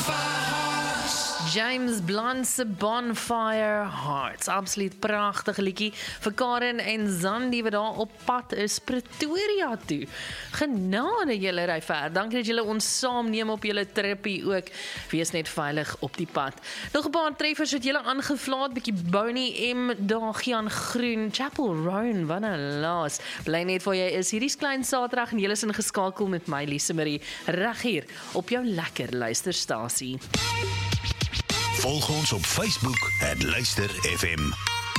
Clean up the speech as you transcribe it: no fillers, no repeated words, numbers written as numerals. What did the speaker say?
James Blunt se Bonfire Hearts, absoluut pragtige liedjie vir Karen en Zandi wat daar op pad is Pretoria toe. Genade julle ry ver. Dankie dat julle ons saamneem op julle trippie ook. Wees net veilig op die pad. Nog 'n paar treffers het julle aangevlaat, bietjie Bonnie M, Dagian Groen, Chapel Roan, wat 'n laas. Bly net waar jy is. Hierdie is Klein Saterdag en julle is ingeskakel met my Lise Marie reg hier op jou lekker luisterstasie. Volg ons op Facebook @luisterfm.